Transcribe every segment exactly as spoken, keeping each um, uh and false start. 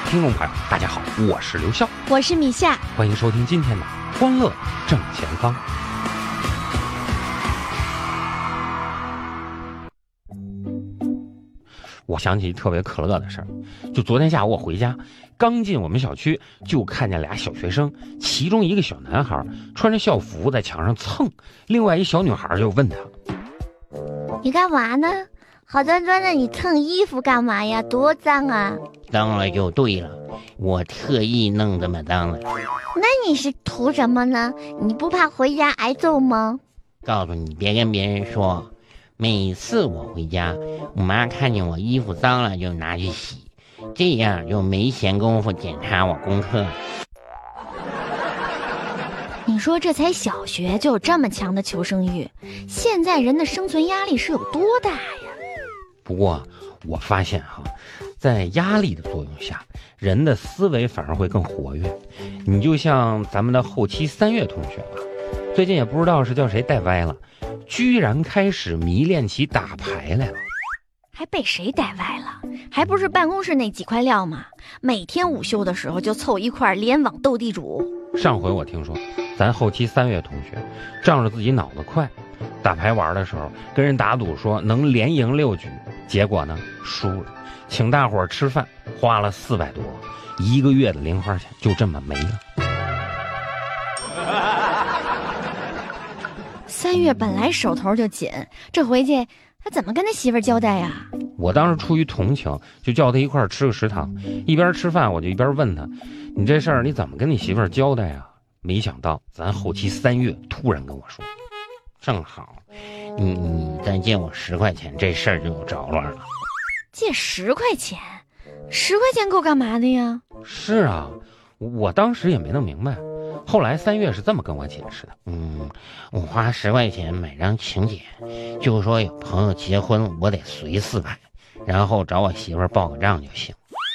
听众朋友，大家好，我是刘笑， 我是米夏， 欢迎收听今天的《欢乐正前方》。我想起特别可乐的事儿，就昨天下午我回家，刚进我们小区，就看见俩小学生，其中一个小男孩穿着校服在墙上蹭，另外一小女孩就问他：“ 你干嘛呢？好端端的你蹭衣服干嘛呀？多脏啊！” 脏了就对了，我特意弄这么脏了。 那你是图什么呢？你不怕回家挨揍吗？ 告诉你，别跟别人说。每次我回家，我妈看见我衣服脏了就拿去洗，这样就没闲工夫检查我功课。 你说这才小学就有这么强的求生欲，现在人的生存压力是有多大呀？ 不过我发现哈，在压力的作用下，人的思维反而会更活跃。你就像咱们的后期三月同学吧，最近也不知道是叫谁带歪了，居然开始迷恋起打牌来了。 还被谁带歪了？还不是办公室那几块料吗？每天午休的时候就凑一块联网斗地主。 上回我听说咱后期三月同学仗着自己脑子快，打牌玩的时候跟人打赌说能连赢六局，结果呢输了，请大伙儿吃饭花了四百多，一个月的零花钱就这么没了。 三月本来手头就紧，这回去他怎么跟他媳妇儿交代呀？ 我当时出于同情，就叫他一块儿吃个食堂，一边吃饭我就一边问他：“你这事儿你怎么跟你媳妇儿交代啊？”没想到咱后期三月突然跟我说：“ 正好，你你再借我十块钱，这事儿就有着落了。” 借十块钱？十块钱够干嘛的呀？ 是啊，我当时也没弄明白。后来三月是这么跟我解释的： 嗯，我花十块钱买张请柬，就说有朋友结婚，我得随四百，然后找我媳妇儿报个账就行。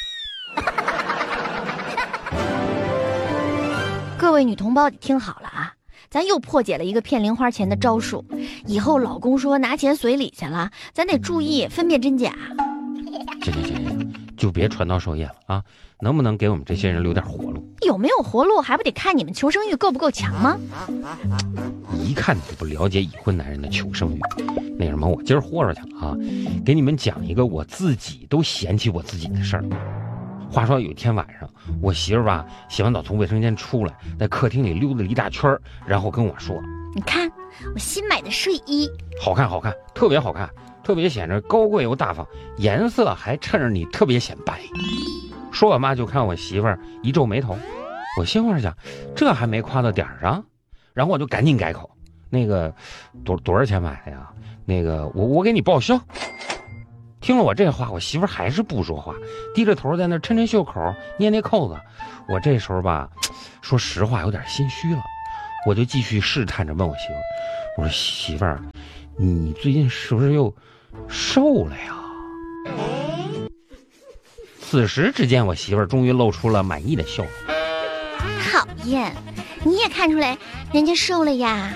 各位女同胞听好了啊，咱又破解了一个骗零花钱的招数。以后老公说拿钱随礼去了，咱得注意分辨真假。 行行行行，就别传道授业了啊！能不能给我们这些人留点活路？ 有没有活路还不得看你们求生欲够不够强吗？ 一看你就不了解已婚男人的求生欲。那什么，我今儿豁出去了啊，给你们讲一个我自己都嫌弃我自己的事儿。话说有一天晚上，我媳妇吧洗完澡从卫生间出来，在客厅里溜达了一大圈，然后跟我说：“ 你看我新买的睡衣， 好看好看，特别好看，特别显着高贵又大方，颜色还衬着你特别显白。”说完嘛，就看我媳妇儿一皱眉头。我心话想，这还没夸到点儿上，然后我就赶紧改口：“那个多多少钱买的呀？那个我我给你报销。”听了我这话，我媳妇儿还是不说话，低着头在那抻抻袖口，捏捏扣子。我这时候吧，说实话有点心虚了，我就继续试探着问我媳妇儿：“我说媳妇儿，你最近是不是又瘦了呀？”此时只见我媳妇儿终于露出了满意的笑容。 讨厌，你也看出来人家瘦了呀？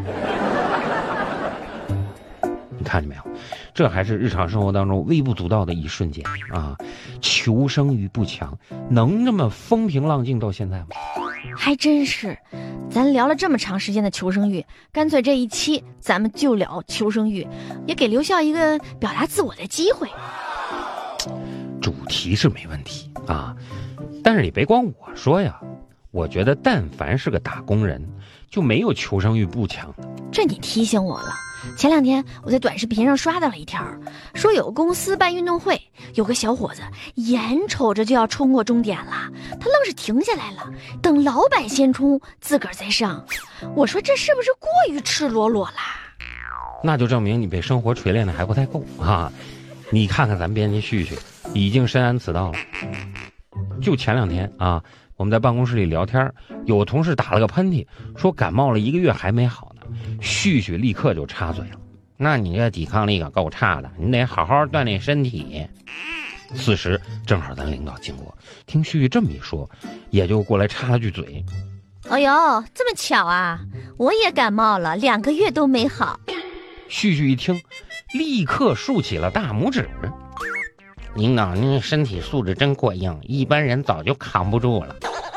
你看见没有？这还是日常生活当中微不足道的一瞬间啊！求生欲不强，能这么风平浪静到现在吗？ 还真是，咱聊了这么长时间的求生欲，干脆这一期咱们就聊求生欲，也给刘笑一个表达自我的机会。 主题是没问题啊，但是你别光我说呀，我觉得但凡是个打工人，就没有求生欲不强的。 这你提醒我了，前两天我在短视频上刷到了一条，说有个公司办运动会，有个小伙子眼瞅着就要冲过终点了，他愣是停下来了，等老板先冲，自个儿再上。我说这是不是过于赤裸裸啦？ 那就证明你被生活锤炼的还不太够啊！你看看咱编辑旭旭，已经深谙此道了。就前两天啊，我们在办公室里聊天，有个同事打了个喷嚏，说感冒了一个月还没好呢。旭旭立刻就插嘴了：“ 那你这抵抗力可够差的，你得好好锻炼身体。” 此时正好咱领导经过，听旭旭这么一说，也就过来插了句嘴：“ 哎呦，这么巧啊！我也感冒了，两个月都没好。” 旭旭一听，立刻竖起了大拇指。 领导您身体素质真过硬，一般人早就扛不住了。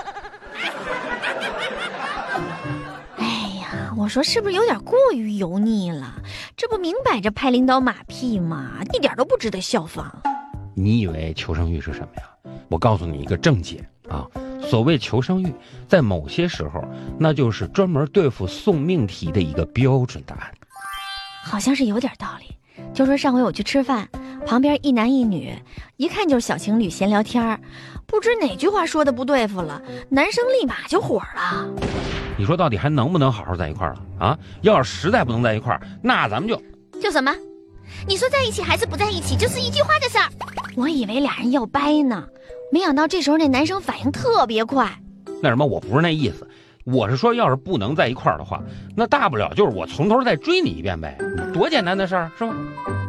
哎呀，我说是不是有点过于油腻了？这不明摆着拍领导马屁吗？一点都不值得效仿。 你以为求生欲是什么呀？我告诉你一个正解啊，所谓求生欲，在某些时候，那就是专门对付送命题的一个标准答案。 好像是有点道理。就说上回我去吃饭，旁边一男一女，一看就是小情侣闲聊天，不知哪句话说的不对付了，男生立马就火了。 你说到底还能不能好好在一块儿了啊？要是实在不能在一块儿，那咱们就就什么？你说在一起还是不在一起，就是一句话的事儿。我以为俩人要掰呢，没想到这时候那男生反应特别快。 那什么，我不是那意思，我是说，要是不能在一块儿的话，那大不了就是我从头再追你一遍呗，多简单的事儿，是吧？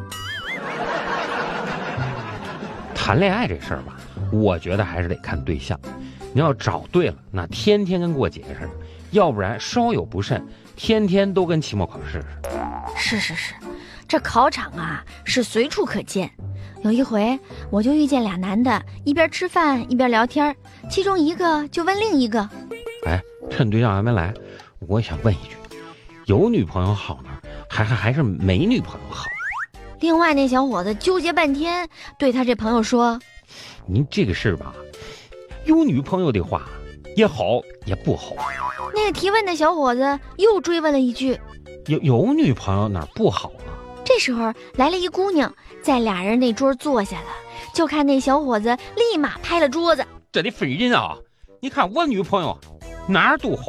谈恋爱这事儿吧，我觉得还是得看对象。你要找对了，那天天跟过节似的；要不然稍有不慎，天天都跟期末考试似的。 是是是，这考场啊是随处可见。有一回我就遇见俩男的，一边吃饭一边聊天，其中一个就问另一个： 哎，趁对象还没来，我也想问一句，有女朋友好呢，还还还是没女朋友好呢？ 另外那小伙子纠结半天，对他这朋友说： 您这个事吧，有女朋友的话也好也不好。 那个提问的小伙子又追问了一句： 有有女朋友哪儿不好啊？ 这时候来了一姑娘，在俩人那桌坐下了，就看那小伙子立马拍了桌子： 这得分人啊！你看我女朋友哪儿都好。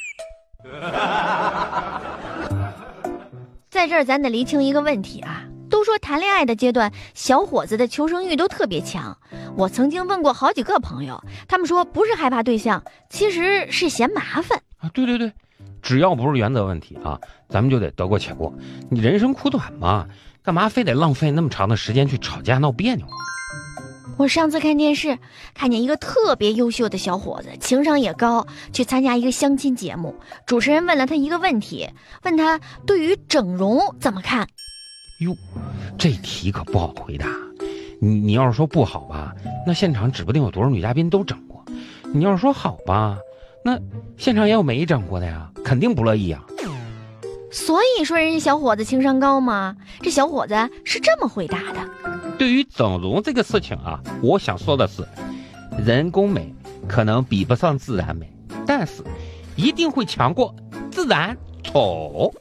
在这儿咱得厘清一个问题啊，都说谈恋爱的阶段，小伙子的求生欲都特别强。我曾经问过好几个朋友，他们说不是害怕对象，其实是嫌麻烦啊。对对对，只要不是原则问题啊，咱们就得得过且过。你人生苦短嘛，干嘛非得浪费那么长的时间去吵架闹别扭啊？ 我上次看电视，看见一个特别优秀的小伙子，情商也高，去参加一个相亲节目。主持人问了他一个问题，问他对于整容怎么看。 哟，这题可不好回答。你你要是说不好吧，那现场指不定有多少女嘉宾都整过；你要是说好吧，那现场也有没整过的呀，肯定不乐意啊。 所以说人家小伙子情商高嘛，这小伙子是这么回答的： 对于整容这个事情啊，我想说的是，人工美可能比不上自然美，但是一定会强过自然丑。